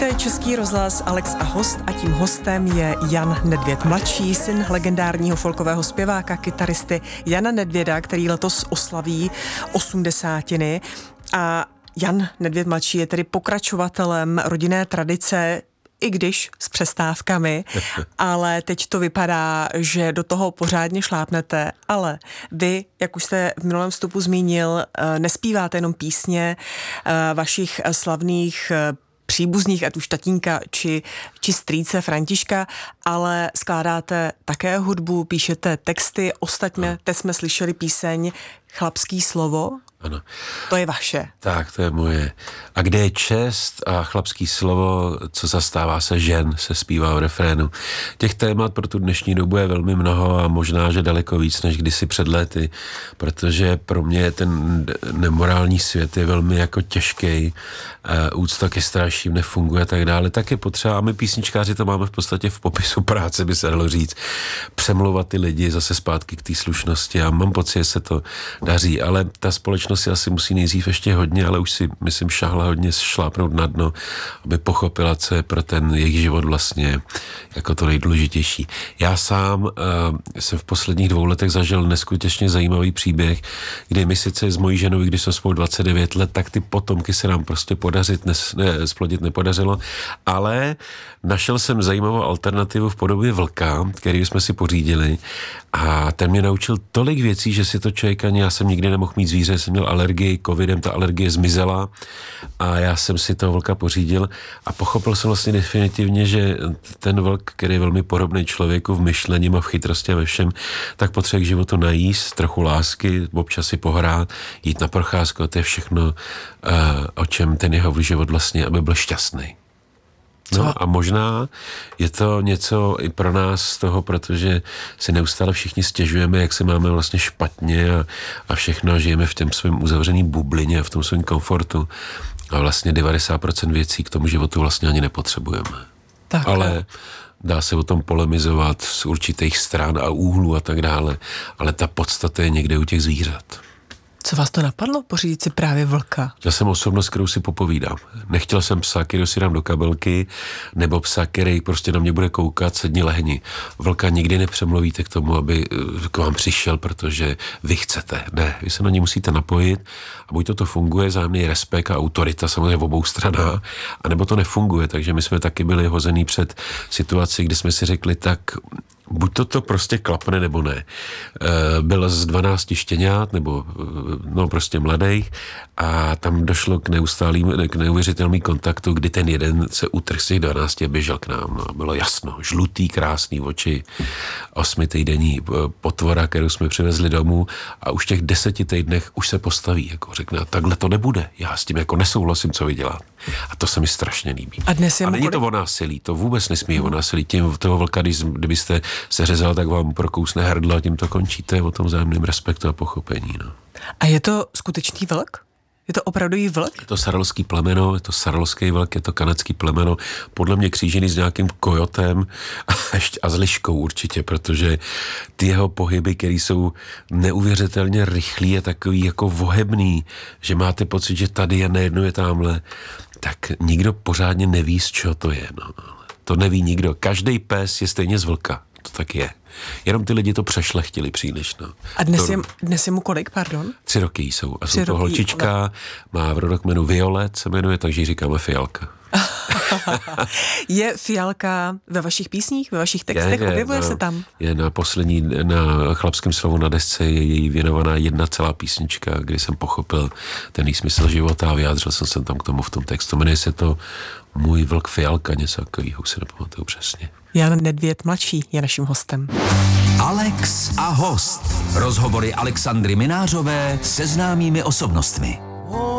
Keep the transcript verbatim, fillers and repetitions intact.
To je Český rozhlas Alex a host a tím hostem je Jan Nedvěd mladší, syn legendárního folkového zpěváka, kytaristy Jana Nedvěda, který letos oslaví osmdesátiny. A Jan Nedvěd mladší je tedy pokračovatelem rodinné tradice, i když s přestávkami, ale teď to vypadá, že do toho pořádně šlápnete, ale vy, jak už jste v minulém vstupu zmínil, nespíváte jenom písně vašich slavných příbuzných, ať už tatínka či, či strýce Františka, ale skládáte také hudbu, píšete texty, ostatně teď jsme slyšeli píseň Chlapský slovo. Ano. To je vaše. Tak, to je moje. A kde je čest a chlapský slovo, co zastává se žen, se zpívá v refrénu. Těch témat pro tu dnešní dobu je velmi mnoho a možná, že daleko víc, než kdysi před lety, protože pro mě ten nemorální svět je velmi jako těžký, úcta ke starším nefunguje a tak dále. Tak je potřeba, a my písničkáři to máme v podstatě v popisu práce, by se dalo říct, přemlouvat ty lidi zase zpátky k té slušnosti a mám pocit, že se to daří, ale ta společnost si asi musí nejdřív ještě hodně, ale už si, myslím, šahla hodně šlápnout na dno, aby pochopila, co je pro ten jejich život vlastně jako to nejdůležitější. Já sám uh, jsem v posledních dvou letech zažil neskutečně zajímavý příběh, kdy my sice s mojí ženou, když jsme spolu dvacet devět let, tak ty potomky se nám prostě podařit, nes, ne, splodit nepodařilo, ale našel jsem zajímavou alternativu v podobě vlka, který jsme si pořídili a ten mě naučil tolik věcí, že si to člověk ani, já jsem nikdy nemohl mít zvíře, jsem měl alergii, covidem ta alergie zmizela a já jsem si toho vlka pořídil a pochopil jsem vlastně definitivně, že ten vlk, který je velmi podobný člověku v myšlení a v chytrosti a ve všem, tak potřebuje k životu najíst, trochu lásky, občas si pohrát, jít na procházku, to je všechno, uh, o čem ten jeho život vlastně, aby byl šťastný. No a možná je to něco i pro nás z toho, protože si neustále všichni stěžujeme, jak se máme vlastně špatně a, a všechno, žijeme v těm svém uzavřeným bublině a v tom svém komfortu a vlastně devadesát procent věcí k tomu životu vlastně ani nepotřebujeme. Tak. Ale dá se o tom polemizovat z určitých stran a úhlů a tak dále, ale ta podstata je někde u těch zvířat. Co vás to napadlo pořídit si právě vlka? Já jsem osobnost, kterou si popovídám. Nechtěl jsem psa, kterou si dám do kabelky, nebo psa, který prostě na mě bude koukat, sedni lehni. Vlka nikdy nepřemluvíte k tomu, aby k vám přišel, protože vy chcete. Ne, vy se na ně musíte napojit a buď to to funguje, vzájemný respekt a autorita samozřejmě v obou stranách, anebo to nefunguje. Takže my jsme taky byli hozený před situací, kdy jsme si řekli, tak buď to to prostě klapne, nebo ne. E, byl z dvanácti štěňat, nebo no prostě mladých a tam došlo k neustálým, k neuvěřitelným kontaktu, kdy ten jeden se utrhl z těch dvanácti a běžel k nám. No, bylo jasno, žlutý, krásný oči, osmi týdenní potvora, kterou jsme přivezli domů a už v těch deseti týdnech už se postaví, jako řekne, takhle to nebude, já s tím jako nesouhlasím, co vy děláte. A to se mi strašně líbí. A, dnes je a není kolik... to o násilí, to vůbec nesmí o násilí. Tím toho vlka, kdybyste se řezal, tak vám prokousne hrdlo a tím to končí. To je o tom vzájemném respektu a pochopení. No. A je to skutečný vlk? Je to opravdový vlk? Je to saralský plemeno, je to saralský vlk, je to kanadský plemeno, podle mě křížený s nějakým kojotem a, ještě, a s liškou určitě, protože ty jeho pohyby, které jsou neuvěřitelně rychlý a takový jako vohebný, že máte pocit, že tady je, nejednou je tamhle, tak nikdo pořádně neví, z čeho to je. No. To neví nikdo. Každý pes je stejně z vlka. To tak je. Jenom ty lidi to přešlechtili příliš. No. A dnes, to, je, dnes je mu kolik, pardon? Tři roky jsou. A Tři jsou to roky, holčička, ale... má v rodokmenu Violet, se jmenuje, takže ji říkáme Fialka. Je Fialka ve vašich písních, ve vašich textech? Je, je, objevuje na, se tam? Je na poslední, na Chlapském slovu na desce je její věnovaná jedna celá písnička, kdy jsem pochopil ten smysl života a vyjádřil jsem se tam k tomu v tom textu. Jmenuje se to Můj vlk Fialka, něco takového, už se nepamatuju přesně. Jan Nedvěd mladší je naším hostem. Alex a host. Rozhovory Alexandry Minářové se známými osobnostmi.